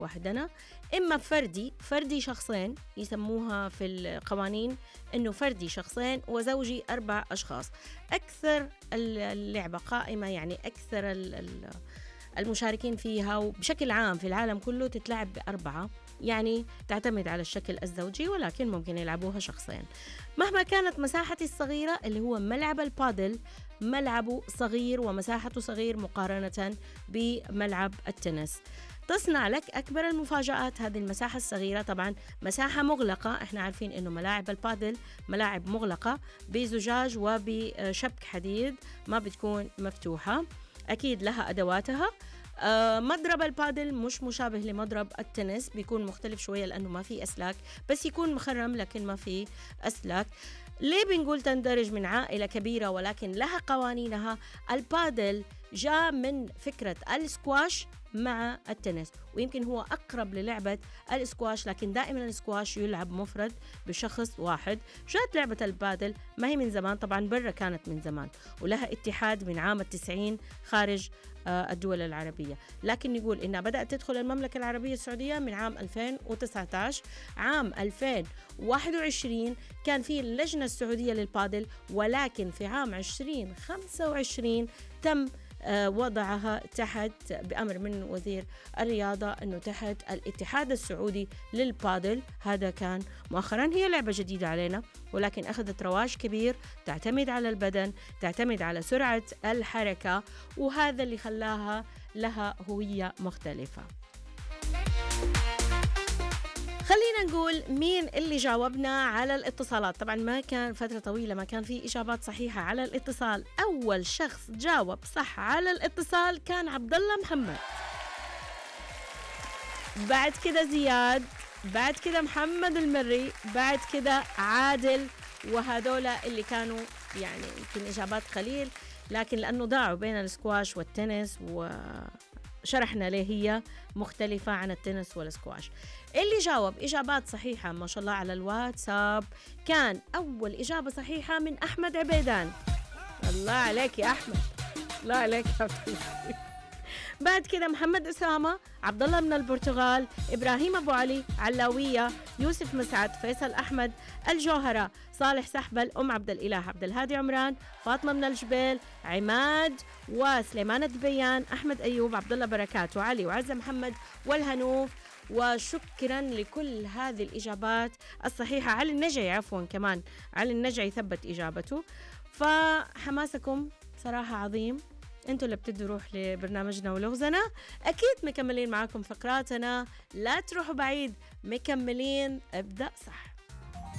وحدنا، إما فردي شخصين، يسموها في القوانين إنه فردي شخصين وزوجي 4 أشخاص. أكثر اللعبة قائمة، يعني أكثر المشاركين فيها وبشكل عام في العالم كله تتلعب ب4، يعني تعتمد على الشكل الزوجي، ولكن ممكن يلعبوها شخصين. مهما كانت مساحتي الصغيرة، اللي هو ملعب البادل ملعبه صغير ومساحته صغير مقارنة بملعب التنس. تصنع لك أكبر المفاجآت هذه المساحة الصغيرة. طبعا مساحة مغلقة، احنا عارفين انه ملاعب البادل ملاعب مغلقة بزجاج وبشبك حديد، ما بتكون مفتوحة. أكيد لها أدواتها. مضرب البادل مش مشابه لمضرب التنس، بيكون مختلف شوية لأنه ما في أسلاك، بس يكون مخرم لكن ما في أسلاك. ليه بنقول تندرج من عائلة كبيرة ولكن لها قوانينها؟ البادل جاء من فكرة السكواش مع التنس، ويمكن هو أقرب للعبة السكواش، لكن دائما السكواش يلعب مفرد بشخص واحد. جاءت لعبة البادل ما هي من زمان، طبعا برا كانت من زمان، ولها اتحاد من عام 90 خارج الدول العربية، لكن نقول إنها بدأت تدخل المملكة العربية السعودية من عام 2019. عام 2021 كان في اللجنة السعودية للبادل، ولكن في عام 2025 تم وضعها تحت بأمر من وزير الرياضة أنه تحت الاتحاد السعودي للبادل. هذا كان مؤخرا، هي لعبة جديدة علينا ولكن أخذت رواج كبير، تعتمد على البدن، تعتمد على سرعة الحركة، وهذا اللي خلاها لها هوية مختلفة. خلينا نقول مين اللي جاوبنا على الاتصالات. طبعا ما كان فترة طويلة ما كان في إجابات صحيحة على الاتصال. أول شخص جاوب صح على الاتصال كان عبد الله محمد، بعد كده زياد، بعد كده محمد المري، بعد كده عادل، وهذولا اللي كانوا يعني يمكن إجابات قليل، لكن لأنه ضاعوا بين السكواش والتنس وشرحنا ليه هي مختلفة عن التنس والسكواش. اللي جاوب إجابات صحيحة ما شاء الله على الواتساب كان أول إجابة صحيحة من أحمد عبيدان. الله عليك يا أحمد، الله عليك يا أحمد. بعد كده محمد أسامة، عبد الله من البرتغال، إبراهيم أبو علي، علاوية، يوسف مسعد، فيصل أحمد، الجوهرة، صالح سحبل، أم عبد الإله، عبد الهادي عمران، فاطمة من الجبيل، عماد، وسليمان الدبيان، أحمد أيوب، عبد الله بركات، وعلي، وعزة محمد، والهنوف. وشكرا لكل هذه الإجابات الصحيحة. علي النجعي، عفوا كمان علي النجعي ثبت إجابته. فحماسكم صراحة عظيم، انتوا اللي بتدوا روح لبرنامجنا ولغزنا. اكيد مكملين معاكم فقراتنا، لا تروحوا بعيد، مكملين. ابدأ صح.